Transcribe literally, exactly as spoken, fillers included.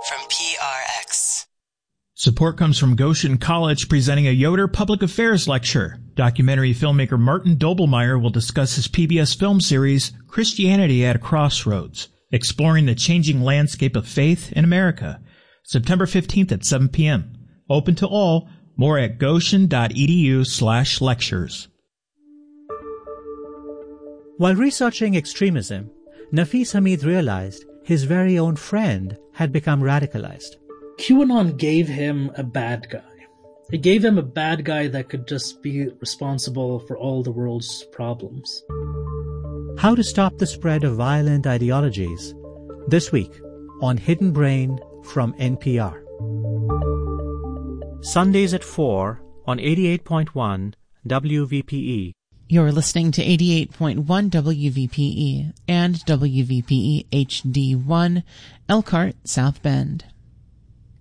from P R X. Support comes from Goshen College presenting a Yoder Public Affairs lecture. Documentary filmmaker Martin Doblmeier will discuss his P B S film series, Christianity at a Crossroads, exploring the changing landscape of faith in America. September fifteenth at seven p.m. Open to all. More at goshen.edu slash lectures. While researching extremism, Nafis Hamid realized his very own friend had become radicalized. QAnon gave him a bad guy. It gave him a bad guy that could just be responsible for all the world's problems. How to stop the spread of violent ideologies. This week on Hidden Brain from N P R. Sundays at four on eighty-eight point one W V P E. You're listening to eighty-eight point one W V P E and W V P E H D one, Elkhart, South Bend.